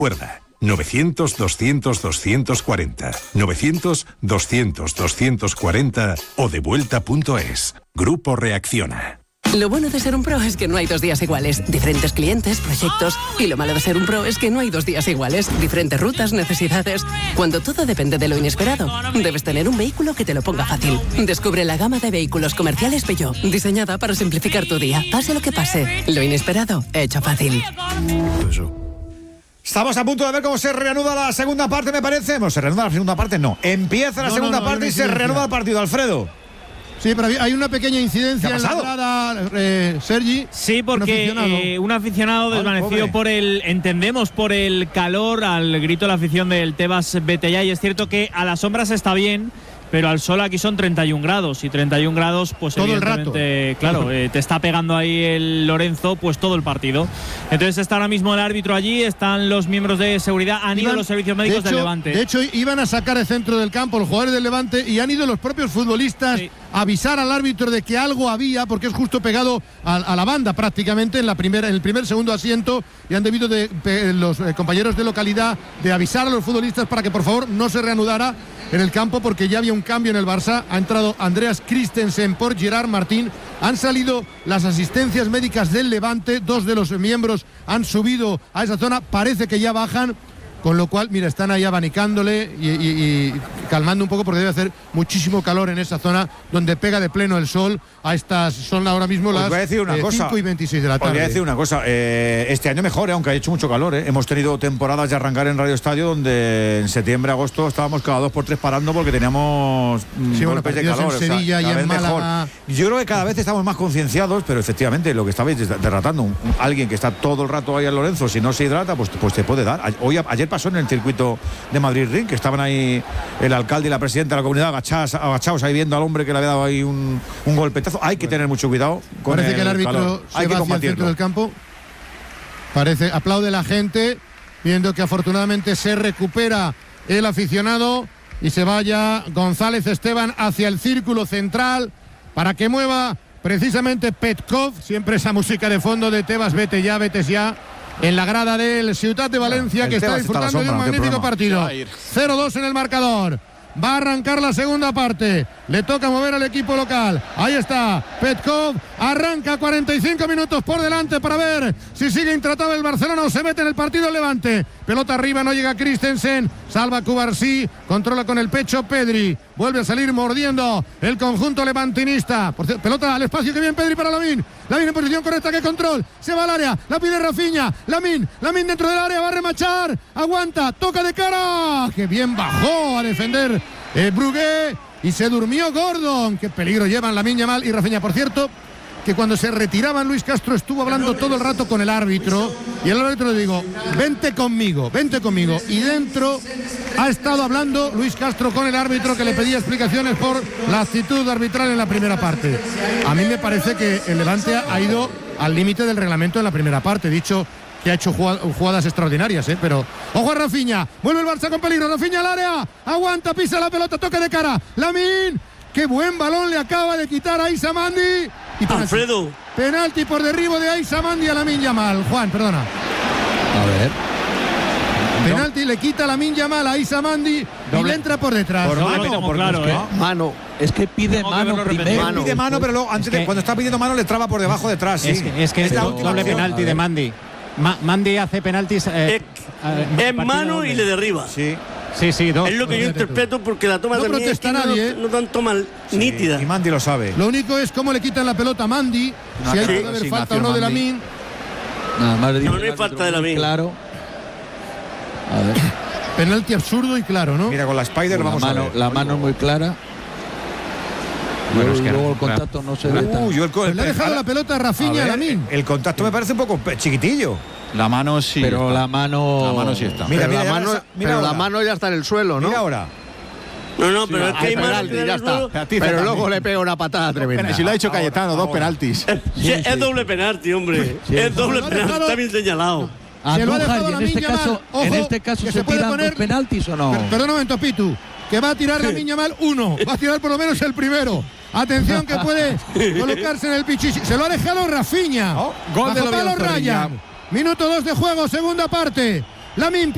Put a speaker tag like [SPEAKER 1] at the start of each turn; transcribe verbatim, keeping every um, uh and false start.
[SPEAKER 1] Recuerda, novecientos, doscientos, doscientos cuarenta, novecientos, doscientos, doscientos cuarenta o devuelta punto es. Grupo Reacciona.
[SPEAKER 2] Lo bueno de ser un pro es que no hay dos días iguales. Diferentes clientes, proyectos. Y lo malo de ser un pro es que no hay dos días iguales. Diferentes rutas, necesidades. Cuando todo depende de lo inesperado, debes tener un vehículo que te lo ponga fácil. Descubre la gama de vehículos comerciales Peugeot, diseñada para simplificar tu día. Pase lo que pase, lo inesperado, hecho fácil.
[SPEAKER 3] Estamos a punto de ver cómo se reanuda la segunda parte, me parece. Bueno, se reanuda la segunda parte, no. Empieza la
[SPEAKER 4] no,
[SPEAKER 3] segunda
[SPEAKER 4] no, no,
[SPEAKER 3] parte y se reanuda el partido, Alfredo.
[SPEAKER 4] Sí, pero hay una pequeña incidencia en la grada, eh, Sergi.
[SPEAKER 5] Sí, porque un aficionado, eh, un aficionado desvanecido por el, entendemos, por el calor, al grito de la afición del Tebas Betellá. Y es cierto que a las sombras está bien, pero al sol aquí son treinta y un grados, y treinta y un grados, pues
[SPEAKER 4] todo
[SPEAKER 5] evidentemente, claro, eh, te está pegando ahí el Lorenzo, pues todo el partido. Entonces está ahora mismo el árbitro allí, están los miembros de seguridad, han iban, ido los servicios médicos
[SPEAKER 4] de hecho,
[SPEAKER 5] del Levante.
[SPEAKER 4] De hecho, iban a sacar el centro del campo los jugadores del Levante y han ido los propios futbolistas sí. a avisar al árbitro de que algo había, porque es justo pegado a, a la banda prácticamente en la primera, en el primer segundo asiento, y han debido de, de los eh, compañeros de localidad de avisar a los futbolistas para que por favor no se reanudara en el campo, porque ya había un cambio en el Barça. Ha entrado Andreas Christensen por Gerard Martín. Han salido las asistencias médicas del Levante. Dos de los miembros han subido a esa zona. Parece que ya bajan. Con lo cual, mira, están ahí abanicándole y, y, y calmando un poco, porque debe hacer muchísimo calor en esa zona donde pega de pleno el sol. A estas son ahora mismo las eh, cinco y veintiséis de la tarde.
[SPEAKER 3] Os voy a decir una cosa, eh, este año mejor, eh, aunque ha hecho mucho calor. Eh. Hemos tenido temporadas de arrancar en Radio Estadio donde en septiembre, agosto estábamos cada dos por tres parando porque teníamos
[SPEAKER 4] sí,
[SPEAKER 3] golpes
[SPEAKER 4] bueno,
[SPEAKER 3] de calor.
[SPEAKER 4] En Sevilla o sea, y en Málaga.
[SPEAKER 3] Yo creo que cada vez estamos más concienciados, pero efectivamente lo que estabais derratando, un, un, alguien que está todo el rato ahí en Lorenzo, si no se hidrata, pues, pues te puede dar. Hoy, ayer pasó en el circuito de Madrid Ring, que estaban ahí el alcalde y la presidenta de la comunidad agachados, agachados ahí viendo al hombre que le había dado ahí un, un golpetazo. Hay que tener mucho cuidado con
[SPEAKER 4] Parece
[SPEAKER 3] el
[SPEAKER 4] que el árbitro
[SPEAKER 3] calor.
[SPEAKER 4] se
[SPEAKER 3] Hay
[SPEAKER 4] va
[SPEAKER 3] que
[SPEAKER 4] hacia el centro del campo. Parece, aplaude la gente, viendo que afortunadamente se recupera el aficionado y se vaya González Esteban hacia el círculo central para que mueva precisamente Petkov, siempre esa música de fondo de Tebas, vete ya, vete ya, en la grada del Ciutat de Valencia, que está disfrutando de un magnífico partido. cero dos en el marcador. Va a arrancar la segunda parte. Le toca mover al equipo local. Ahí está Petkov. Arranca cuarenta y cinco minutos por delante para ver si sigue intratable el Barcelona o se mete en el partido el Levante. Pelota arriba, no llega Christensen. Salva Cubarsí. Controla con el pecho Pedri. Vuelve a salir mordiendo el conjunto levantinista. Por cierto, pelota al espacio, que bien Pedri para Lamine. Lamine en posición correcta, que control. Se va al área. La pide Rafinha. Lamine. Lamine dentro del área. Va a remachar. Aguanta. Toca de cara. Que bien bajó a defender Eh, Brugué, y se durmió Gordon. Qué peligro llevan Lamine Yamal y Rafinha. Por cierto, que cuando se retiraban, Luis Castro estuvo hablando todo el rato con el árbitro, y el árbitro le digo, vente conmigo, vente conmigo, y dentro ha estado hablando Luis Castro con el árbitro, que le pedía explicaciones por la actitud arbitral en la primera parte. A mí me parece que el Levante ha ido al límite del reglamento en la primera parte, dicho que ha hecho jugadas extraordinarias, ¿eh? Pero ojo a Rafinha, vuelve el Barça con peligro, Rafinha al área, aguanta, pisa la pelota, toque de cara, Lamine, qué buen balón le acaba de quitar a Aissa Mandi. Y penalti,
[SPEAKER 6] Alfredo.
[SPEAKER 4] Penalti por derribo de Aissa Mandi a Lamine Yamal. Juan, perdona.
[SPEAKER 7] A ver.
[SPEAKER 4] Penalti, le quita Lamine Yamal a Aissa Mandi y le entra por detrás.
[SPEAKER 3] Por mano,
[SPEAKER 5] no,
[SPEAKER 3] por
[SPEAKER 5] claro,
[SPEAKER 3] ¿eh?
[SPEAKER 7] Mano. Es que pide mano primero.
[SPEAKER 3] Mano. Pide mano, pero luego, antes
[SPEAKER 8] es que,
[SPEAKER 3] de, cuando está pidiendo mano, le traba por debajo detrás. Sí.
[SPEAKER 8] Es que es, que es doble
[SPEAKER 3] opción.
[SPEAKER 8] penalti de Mandi. Ma, Mandi hace penaltis. Eh,
[SPEAKER 6] es eh, es mano donde. Y le derriba.
[SPEAKER 3] Sí.
[SPEAKER 8] Sí, sí, dos.
[SPEAKER 6] Es lo que yo interpreto, porque la toma
[SPEAKER 4] no
[SPEAKER 6] también
[SPEAKER 4] protesta
[SPEAKER 6] es
[SPEAKER 4] nadie,
[SPEAKER 6] no, no tanto mal sí, nítida.
[SPEAKER 3] Y Mandi lo sabe.
[SPEAKER 4] Lo único es cómo le quitan la pelota a Mandi, no, si hay que haber falta o no de Lamine.
[SPEAKER 7] Nada más
[SPEAKER 6] no, no hay falta de Lamine.
[SPEAKER 7] Claro. A ver.
[SPEAKER 4] Penalti absurdo y claro, ¿no?
[SPEAKER 3] Mira, con la Spider
[SPEAKER 7] la
[SPEAKER 3] vamos
[SPEAKER 7] mano,
[SPEAKER 3] a ver.
[SPEAKER 7] La mano es muy clara. Bueno, es que luego el contacto no se ve tan...
[SPEAKER 3] Uh, yo el,
[SPEAKER 4] pues le ha dejado la pelota a Rafinha a Lamine.
[SPEAKER 3] El contacto me parece un poco chiquitillo.
[SPEAKER 7] La mano sí. Pero está. la mano.
[SPEAKER 9] La mano sí está.
[SPEAKER 7] Mira,
[SPEAKER 9] pero
[SPEAKER 7] mira,
[SPEAKER 9] la, mano,
[SPEAKER 7] mira
[SPEAKER 9] pero la mano ya está en el suelo, ¿no?
[SPEAKER 3] Mira ahora.
[SPEAKER 6] No, no, pero
[SPEAKER 9] sí,
[SPEAKER 6] es que hay
[SPEAKER 9] penalti, ya está. Pero luego le pega una patada tremenda.
[SPEAKER 7] Si lo ha hecho Cayetano, dos penaltis.
[SPEAKER 6] Es, sí, es sí. doble penalti, hombre. Sí, es doble penalti, está bien señalado.
[SPEAKER 4] A se lo ha dejado en este caso, ojo,
[SPEAKER 7] en este caso
[SPEAKER 4] que
[SPEAKER 7] se,
[SPEAKER 4] se puede
[SPEAKER 7] tiran
[SPEAKER 4] poner
[SPEAKER 7] dos penaltis o no.
[SPEAKER 4] Per, perdón un momento, Pitu, que va a tirar Lamine Yamal uno, va a tirar por lo menos el primero. Atención, que puede colocarse en el pichichi. Se lo ha dejado Rafinha.
[SPEAKER 7] Oh, gol de
[SPEAKER 4] Ryan. Minuto dos de juego, segunda parte. Lamine